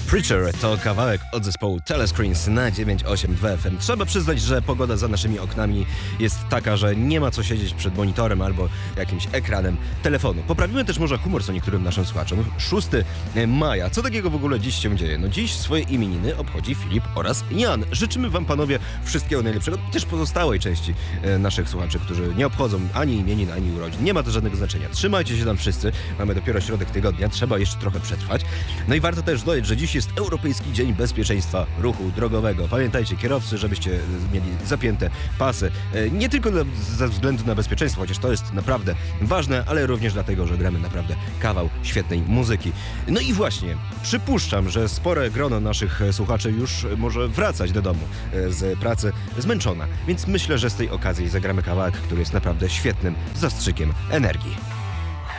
Preacher to kawałek od zespołu Telescreens na 982 FM. Trzeba przyznać, że pogoda za naszymi oknami jest taka, że nie ma co siedzieć przed monitorem albo jakimś ekranem telefonu. Poprawimy też może humor co niektórym naszym słuchaczom. 6 maja. Co takiego w ogóle dziś się dzieje? No dziś swoje imieniny obchodzi Filip oraz Jan. Życzymy wam, panowie, wszystkiego najlepszego. I też pozostałej części naszych słuchaczy, którzy nie obchodzą ani imienin, ani urodzin. Nie ma to żadnego znaczenia. Trzymajcie się tam wszyscy. Mamy dopiero środek tygodnia. Trzeba jeszcze trochę przetrwać. No i warto też dodać, że dziś jest Europejski Dzień Bezpieczeństwa Ruchu Drogowego. Pamiętajcie, kierowcy, żebyście mieli zapięte pasy. Nie tylko ze względu na bezpieczeństwo, chociaż to jest naprawdę ważne, ale również dlatego, że gramy naprawdę kawał świetnej muzyki. No i właśnie, przypuszczam, że spore grono naszych słuchaczy już może wracać do domu z pracy zmęczona. Więc myślę, że z tej okazji zagramy kawałek, który jest naprawdę świetnym zastrzykiem energii.